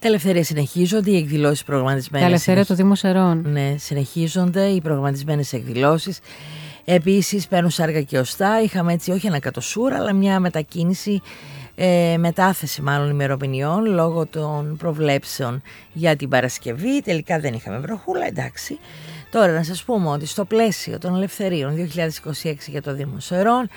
Τα Ελευθερία συνεχίζονται, οι εκδηλώσεις προγραμματισμένες. Τα Ελευθερία του Δήμου Σερών. Ναι, συνεχίζονται οι προγραμματισμένες εκδηλώσεις. Επίσης παίρνουν σάρκα και οστά. Είχαμε έτσι όχι ένα κατοσούρα, αλλά μια μετακίνηση, μετάθεση μάλλον ημερομηνιών λόγω των προβλέψεων για την Παρασκευή. Τελικά δεν είχαμε βροχούλα, εντάξει. Τώρα να σας πούμε ότι στο πλαίσιο των Ελευθερίων 2026 για το Δήμο Σερών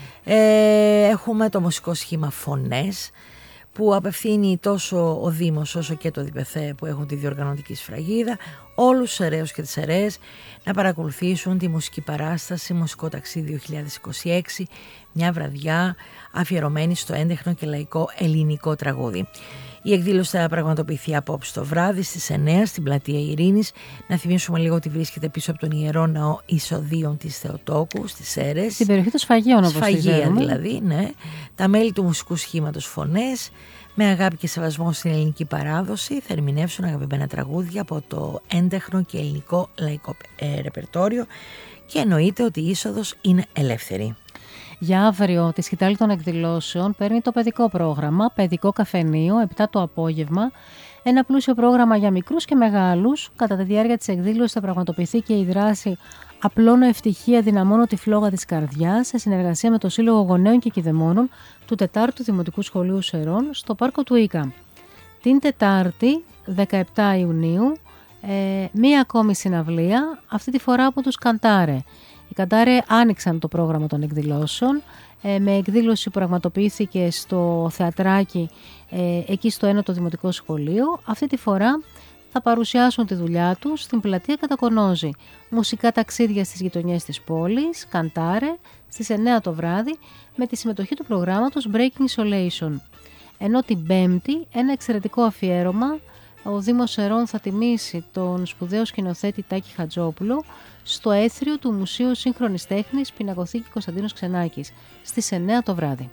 έχουμε το μουσικό σχήμα Φωνές, που απευθύνει τόσο ο Δήμος όσο και το ΔΠΘ που έχουν τη διοργανωτική σφραγίδα όλους τους αιρέους και τις αιρέες να παρακολουθήσουν τη μουσική παράσταση Μουσικό Ταξίδι 2026, μια βραδιά αφιερωμένη στο έντεχνο και λαϊκό ελληνικό τραγούδι. Η εκδήλωση θα πραγματοποιηθεί απόψε το βράδυ στις 9 στην Πλατεία Ειρήνης. Να θυμίσουμε λίγο ότι βρίσκεται πίσω από τον Ιερό Ναό Ισοδίων της Θεοτόκου στις Σέρρες. Στην περιοχή των Σφαγείων, όπως τη ξέρουμε. Δηλαδή, ναι. Τα μέλη του μουσικού σχήματος Φωνές, με αγάπη και σεβασμό στην ελληνική παράδοση, θα ερμηνεύσουν αγαπημένα τραγούδια από το έντεχνο και ελληνικό λαϊκό ρεπερτόριο και εννοείται ότι η είσοδος είναι ελεύθερη. Για αύριο τη σκητάλη των εκδηλώσεων παίρνει το παιδικό πρόγραμμα, παιδικό καφενείο, 7 το απόγευμα, ένα πλούσιο πρόγραμμα για μικρούς και μεγάλους. Κατά τη διάρκεια της εκδήλωσης θα πραγματοποιηθεί και η δράση «Απλώνω ευτυχία, δυναμώνω τη φλόγα της καρδιάς» σε συνεργασία με το Σύλλογο Γονέων και Κηδεμόνων του 4ου Δημοτικού Σχολείου Σερών στο πάρκο του ΙΚΑ. Την Τετάρτη, 17 Ιουνίου, μία ακόμη συναυλία, αυτή τη φορά από τους Καντάρε. Οι Καντάρε άνοιξαν το πρόγραμμα των εκδηλώσεων με εκδήλωση που πραγματοποιήθηκε στο θεατράκι εκεί στο 1ο Δημοτικό Σχολείο. Αυτή τη φορά θα παρουσιάσουν τη δουλειά τους στην πλατεία Κατακονόζη. Μουσικά ταξίδια στις γειτονιές της πόλης, Καντάρε, στις 9 το βράδυ με τη συμμετοχή του προγράμματος Breaking Isolation. Ενώ την Πέμπτη ένα εξαιρετικό αφιέρωμα, ο Δήμος Σερών θα τιμήσει τον σπουδαίο σκηνοθέτη Τάκη Χατζόπουλο στο έθριο του Μουσείου Σύγχρονης Τέχνης Πινακοθήκη Κωνσταντίνος Ξενάκης στις 9 το βράδυ.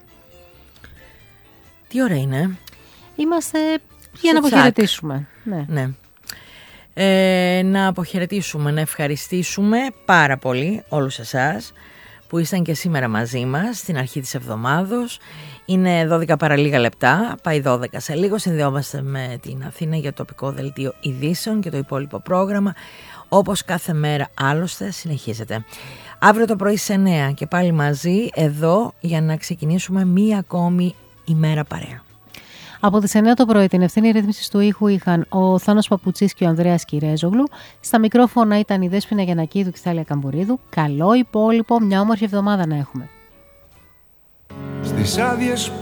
Τι ώρα είναι? Είμαστε για να αποχαιρετήσουμε. Ναι. Να αποχαιρετήσουμε, να ευχαριστήσουμε πάρα πολύ όλους εσάς που ήσταν και σήμερα μαζί μας στην αρχή της εβδομάδος. Είναι 12 παρά λίγα λεπτά, πάει 12 σε λίγο. Συνδεόμαστε με την Αθήνα για τοπικό δελτίο ειδήσεων και το υπόλοιπο πρόγραμμα. Όπως κάθε μέρα άλλωστε συνεχίζεται. Αύριο το πρωί σε 9 και πάλι μαζί εδώ για να ξεκινήσουμε μία ακόμη ημέρα παρέα. Από τις 9 το πρωί την ευθύνη ρύθμισης του ήχου είχαν ο Θάνος Παπουτσής και ο Ανδρέας Κυρέζογλου. Στα μικρόφωνα ήταν η Δέσποινα Γιαννακίδου και η Θάλια Καμπουρίδου. Καλό υπόλοιπο, μια όμορφη εβδομάδα να έχουμε. Στις άδειες